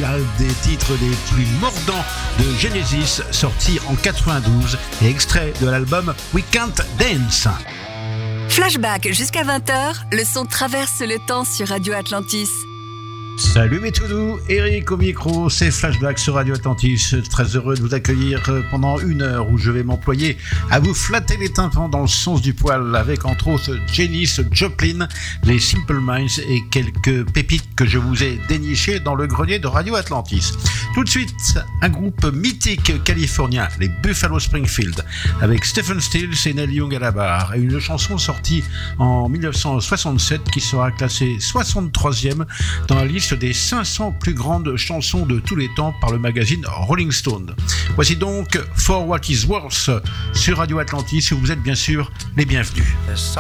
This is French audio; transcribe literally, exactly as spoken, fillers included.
l'un des titres les plus mordants de Genesis, sorti en quatre-vingt-douze et extrait de l'album We Can't Dance. Flashback jusqu'à vingt heures, le son traverse le temps sur Radio Atlantis. Salut mes toudous, Eric au micro, c'est Flashback sur Radio Atlantis. Très heureux de vous accueillir pendant une heure où je vais m'employer à vous flatter les tympans dans le sens du poil avec entre autres Janis Joplin, les Simple Minds et quelques pépites que je vous ai dénichées dans le grenier de Radio Atlantis. Tout de suite, un groupe mythique californien, les Buffalo Springfield, avec Stephen Stills et Neil Young à la barre, et une chanson sortie en dix-neuf cent soixante-sept qui sera classée soixante-troisième dans la liste des cinq cents plus grandes chansons de tous les temps par le magazine Rolling Stone. Voici donc For What Is Worth sur Radio Atlantis, où vous êtes bien sûr les bienvenus. There's